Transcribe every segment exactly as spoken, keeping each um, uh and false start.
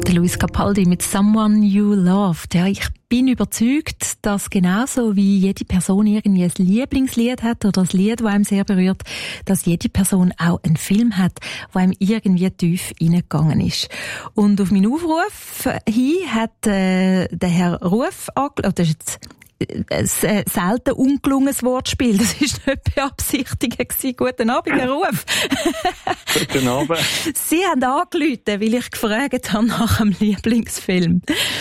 Der Luis Capaldi mit «Someone You Loved». Ja, ich bin überzeugt, dass genauso wie jede Person irgendwie ein Lieblingslied hat oder ein Lied, das einem sehr berührt, dass jede Person auch einen Film hat, der einem irgendwie tief reingegangen ist. Und auf meinen Aufruf hin hat äh, der Herr Ruf angerufen, das ist jetzt ein selten ungelungenes Wortspiel. Das war nicht beabsichtigt. Guten Abend, Herr Ruf. Guten Abend. Sie haben angerufen, weil ich gefragt habe nach einem Lieblingsfilm.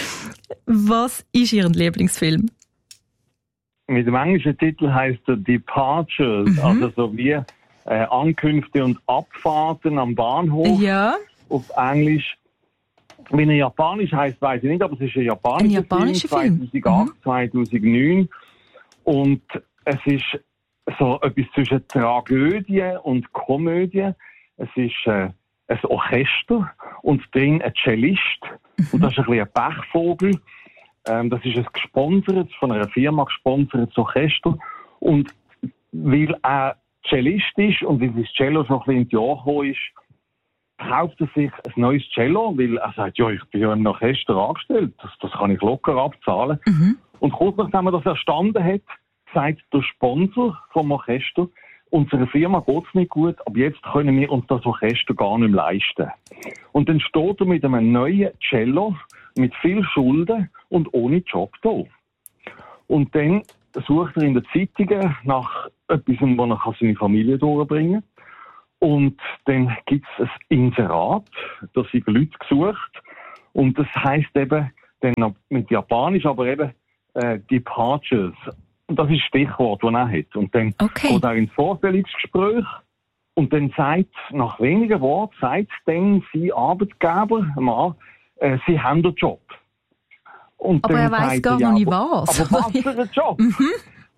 Was ist Ihr Lieblingsfilm? Mit dem englischen Titel heisst er Departures, mhm. also so wie äh, Ankünfte und Abfahrten am Bahnhof. Ja. Auf Englisch. Wie er japanisch heisst, weiss ich nicht, aber es ist ein japanischer, ein japanischer Film, Film. zweitausendacht, Mhm. zweitausendneun. Und es ist so etwas zwischen Tragödie und Komödie. Es ist äh, ein Orchester und drin ein Cellist. Mhm. Und das ist ein bisschen ein Pechvogel. Ähm, das ist ein gesponsertes, von einer Firma gesponsertes Orchester. Und weil er Cellist ist und weil das Cello schon ein bisschen in die Jahre gekommen ist, kauft er sich ein neues Cello, weil er sagt, ja, ich bin ja im Orchester angestellt, das, das kann ich locker abzahlen. Mhm. Und kurz nachdem er das erstanden hat, sagt der Sponsor vom Orchester, unserer Firma geht's nicht gut, aber jetzt können wir uns das Orchester gar nicht mehr leisten. Und dann steht er mit einem neuen Cello, mit viel Schulden und ohne Job da. Und dann sucht er in den Zeitungen nach etwas, wo er seine Familie durchbringen kann. Und dann gibt es ein Inserat, da sind Leute gesucht. Und das heisst eben, dann mit Japanisch, aber eben äh, Departures. Und das ist das Stichwort, das er hat. Und dann okay. geht er ins Vorstellungsgespräch. Und dann sagt, nach wenigen Worten, sagt dann sein Arbeitgeber, Mann, äh, sie haben den Job. Und aber dann er weiss gar er, noch nicht aber, was. Aber was für ein Job? Mhm.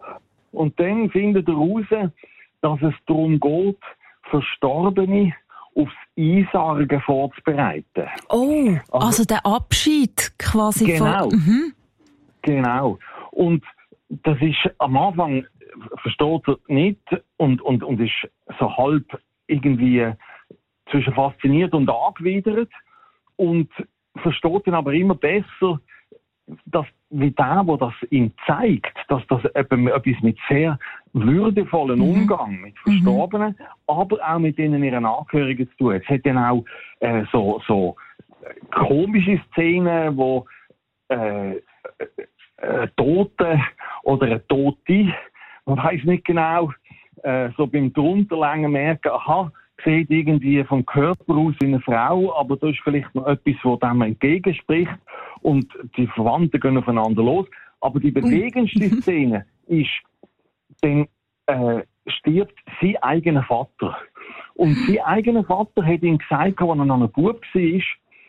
Und dann findet er heraus, dass es darum geht, Verstorbene aufs Einsargen vorzubereiten. Oh, also, also der Abschied quasi genau, von... Mhm. Genau. Und das ist am Anfang, versteht er nicht und, und, und ist so halb irgendwie zwischen fasziniert und angewidert und versteht dann aber immer besser, dass wie der, der das ihm zeigt, dass das eben etwas mit sehr würdevollen Umgang mit Verstorbenen, mhm. aber auch mit denen ihren Angehörigen zu tun. Es hat dann auch äh, so, so komische Szenen, wo äh, äh, Tote oder eine Tote, man weiß nicht genau, äh, so beim Drunterlängen merken, aha, sieht irgendwie vom Körper aus wie eine Frau, aber da ist vielleicht noch etwas, das dem entgegenspricht und die Verwandten gehen aufeinander los. Aber die bewegendste Szene ist, dann äh, stirbt sein eigener Vater. Und sein eigener Vater hat ihm gesagt, als er noch ein Bub war,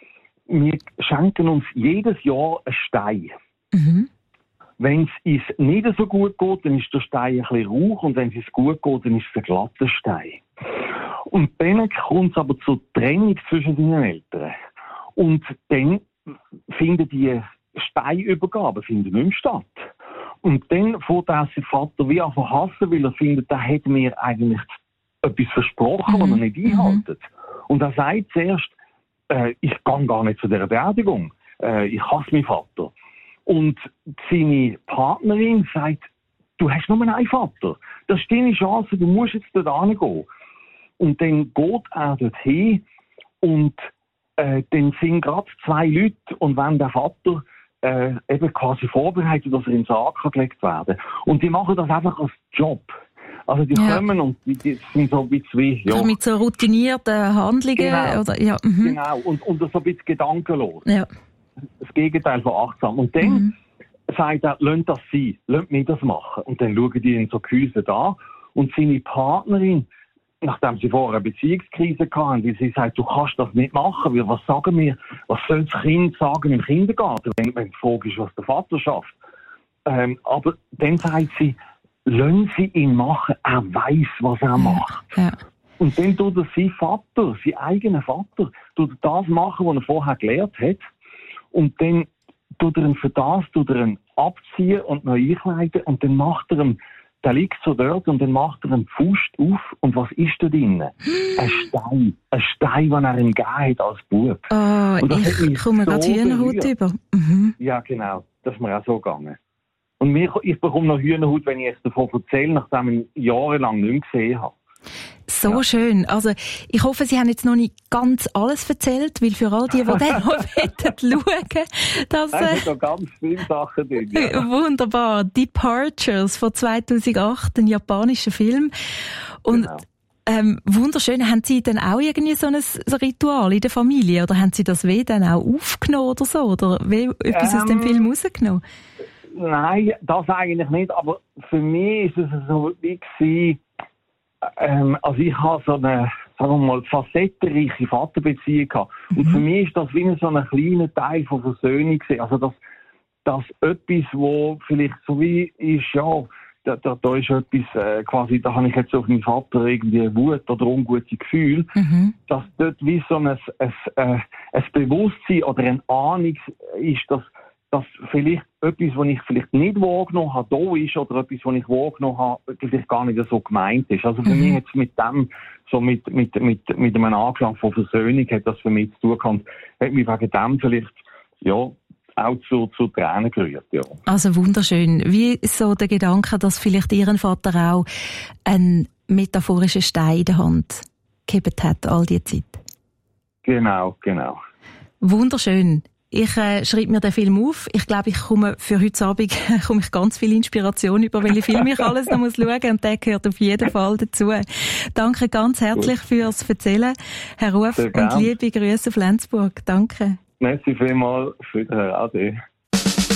wir schenken uns jedes Jahr einen Stein. Mhm. Wenn es uns nicht so gut geht, dann ist der Stein ein bisschen rauch und wenn es uns gut geht, dann ist es ein glatter Stein. Und dann kommt es aber zur Trennung zwischen seinen Eltern. Und dann finden die Steinübergaben finden nicht mehr statt. Und dann fängt er seinen Vater wie an zu hassen, weil er findet, der hat mir eigentlich etwas versprochen, mhm. was er nicht einhält. Und er sagt zuerst, äh, ich gehe gar nicht zu dieser Beerdigung. Äh, ich hasse meinen Vater. Und seine Partnerin sagt, du hast nur einen Vater. Das ist deine Chance, du musst jetzt dort hingehen. Und dann geht er dorthin und äh, dann sind gerade zwei Leute und wenn der Vater äh, eben quasi vorbereitet, dass er in den Sarg gelegt werden kann. Und die machen das einfach als Job. Also die ja. kommen und die, die sind so ein bisschen wie... Ja. Mit so routinierten Handlungen? Genau, oder, ja, mhm. genau. Und, und so ein bisschen gedankenlos. Ja. Das Gegenteil von achtsam. Und dann mhm. sagt er, lasst das sein, lasst mich das machen. Und dann schauen die ihn so gehäuselt an und seine Partnerin, nachdem sie vorher eine Beziehungskrise hatten, weil sie sagt, du kannst das nicht machen, weil was sagen wir, was soll das Kind sagen im Kindergarten, wenn, wenn die Frage ist, was der Vater schafft. Ähm, aber dann sagt sie, lassen Sie ihn machen, er weiss, was er macht. Ja. Und dann tut er sein Vater, sein eigener Vater, tut er das machen, was er vorher gelernt hat. Und dann tut er ihn für das tut er ihn abziehen und neu einkleiden und dann macht er ihm der liegt so dort und dann macht er einen Pfust auf und was ist da drinnen? Ein Stein. Ein Stein, den er ihm gegeben hat als Bub. Oh, ich komme so gerade Hühnerhaut über. Mhm. Ja, genau. Das ist mir auch so gegangen. Und mir, ich bekomme noch Hühnerhaut, wenn ich jetzt davon erzähle, nachdem ich ihn jahrelang nicht mehr gesehen habe. So ja. schön. Also, ich hoffe, Sie haben jetzt noch nicht ganz alles erzählt, weil für all die, die dann noch schauen, dass, äh, es sind noch ganz viele Sachen drin. Ja. Wunderbar. Departures von zweitausendacht, ein japanischer Film. Und, genau. ähm, wunderschön. Haben Sie dann auch irgendwie so ein Ritual in der Familie? Oder haben Sie das weh dann auch aufgenommen oder so? Oder wie etwas ähm, aus dem Film rausgenommen? Nein, das eigentlich nicht. Aber für mich ist es so wie gewesen, Ähm, also ich habe so eine, sagen wir mal, facettenreiche Vaterbeziehung gehabt. Und mhm. für mich ist das wie so ein kleiner Teil von Versöhnung gewesen. Also das, das etwas, wo vielleicht so wie ist, ja, da, da, da ist etwas, äh, quasi, da habe ich jetzt auf meinen Vater irgendwie Wut oder ungute Gefühl, mhm. dass dort wie so ein, ein, ein, ein Bewusstsein oder eine Ahnung ist, dass dass vielleicht etwas, was ich vielleicht nicht wahrgenommen habe, da ist, oder etwas, was ich wahrgenommen habe, vielleicht gar nicht so gemeint ist. Also für mhm. mich jetzt mit dem, so mit, mit, mit, mit einem Anklang von Versöhnung hat das für mich zu tun gehabt, hat mich wegen dem vielleicht, ja, auch zu, zu Tränen gerührt, ja. Also wunderschön. Wie so der Gedanke, dass vielleicht Ihren Vater auch einen metaphorischen Stein in der Hand gehabt hat, all die Zeit. Genau, genau. Wunderschön. Ich äh, schreibe mir den Film auf. Ich glaube, ich komme für heute Abend komme ich ganz viel Inspiration über, welche Filme ich alles noch muss schauen, und der gehört auf jeden Fall dazu. Danke ganz herzlich Gut. fürs Erzählen, Herr Ruf, und liebe Grüße auf Lenzburg. Danke. Merci vielmals für den Ade.